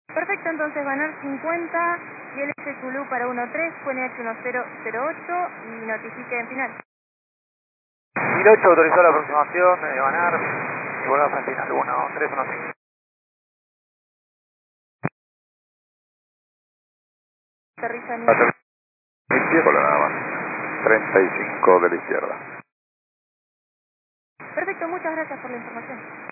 Perfecto, entonces Banar 50 y el SQLU para 13, QNH 1008 y notifique en final. 1008 autorizó la aproximación de Banar y volvemos al final 1315. Aterriza en Izquierda nada más. 35 de la izquierda. Perfecto, muchas gracias por la información.